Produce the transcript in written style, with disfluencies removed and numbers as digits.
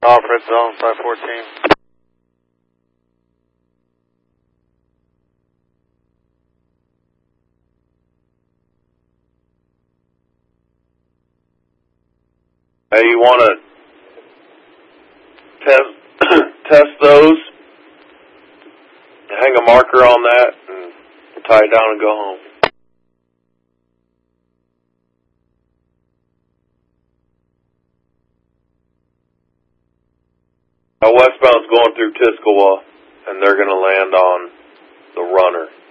Off red zone, 514. Hey, you want to test those? Hang a marker on that and tie it down and go home. Westbound's going through Tiscawa, and they're going to land on the runner.